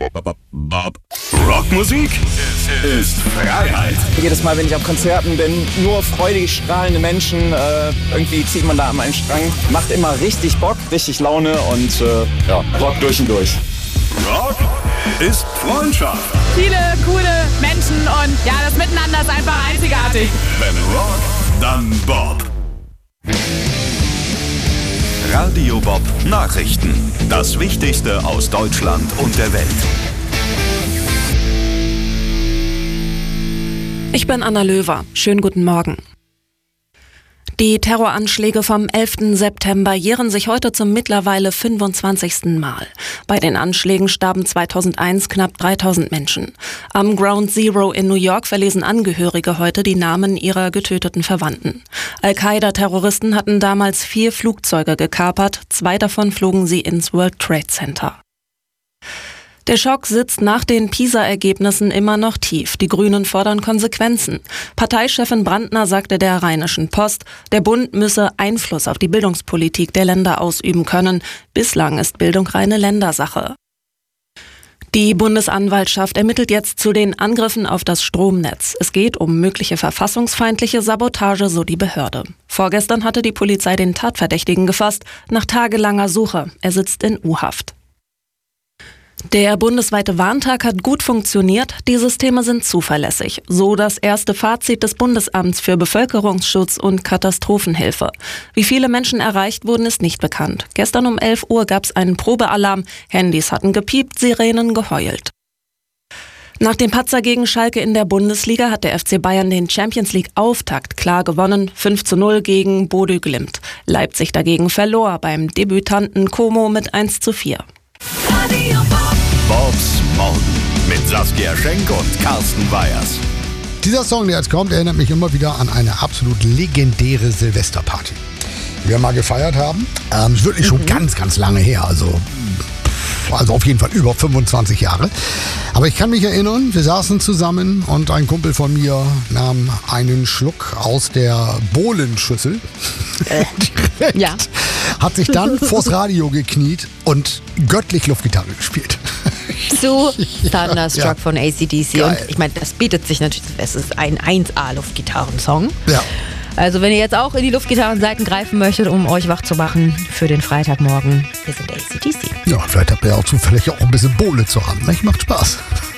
Rockmusik ist Freiheit. Jedes Mal, wenn ich auf Konzerten bin, nur freudig strahlende Menschen. Irgendwie zieht man da an einen Strang. Macht immer richtig Bock, richtig Laune und Rock durch und durch. Rock ist Freundschaft. Viele coole Menschen und ja, das Miteinander ist einfach einzigartig. Wenn Rock, dann Bob. Radio Bob Nachrichten. Das Wichtigste aus Deutschland und der Welt. Ich bin Anna Löwer. Schönen guten Morgen. Die Terroranschläge vom 11. September jähren sich heute zum mittlerweile 25. Mal. Bei den Anschlägen starben 2001 knapp 3000 Menschen. Am Ground Zero in New York verlesen Angehörige heute die Namen ihrer getöteten Verwandten. Al-Qaida-Terroristen hatten damals 4 Flugzeuge gekapert, 2 davon flogen sie ins World Trade Center. Der Schock sitzt nach den PISA-Ergebnissen immer noch tief. Die Grünen fordern Konsequenzen. Parteichefin Brandner sagte der Rheinischen Post, der Bund müsse Einfluss auf die Bildungspolitik der Länder ausüben können. Bislang ist Bildung reine Ländersache. Die Bundesanwaltschaft ermittelt jetzt zu den Angriffen auf das Stromnetz. Es geht um mögliche verfassungsfeindliche Sabotage, so die Behörde. Vorgestern hatte die Polizei den Tatverdächtigen gefasst, nach tagelanger Suche. Er sitzt in U-Haft. Der bundesweite Warntag hat gut funktioniert, die Systeme sind zuverlässig. So das erste Fazit des Bundesamts für Bevölkerungsschutz und Katastrophenhilfe. Wie viele Menschen erreicht wurden, ist nicht bekannt. Gestern um 11 Uhr gab es einen Probealarm, Handys hatten gepiept, Sirenen geheult. Nach dem Patzer gegen Schalke in der Bundesliga hat der FC Bayern den Champions-League-Auftakt klar gewonnen, 5:0 gegen Bodø Glimt. Leipzig dagegen verlor beim Debütanten Como mit 1:4. Bobs Morgen mit Saskia Schenk und Carsten Weyers. Dieser Song, der jetzt kommt, erinnert mich immer wieder an eine absolut legendäre Silvesterparty, die wir mal gefeiert haben. Ist wirklich schon ganz, ganz lange her, also auf jeden Fall über 25 Jahre. Aber ich kann mich erinnern, wir saßen zusammen und ein Kumpel von mir nahm einen Schluck aus der Bohlenschüssel. Ja. Hat sich dann vors Radio gekniet und göttlich Luftgitarre gespielt. Zu Thunderstruck von AC/DC. Geil. Und ich meine, das bietet sich natürlich, es ist ein 1A-Luftgitarrensong. Ja. Also wenn ihr jetzt auch in die Luftgitarrenseiten greifen möchtet, um euch wach zu machen für den Freitagmorgen, wir sind AC/DC. Ja, vielleicht habt ihr ja auch zufällig auch ein bisschen Bohle zur Hand. Macht Spaß.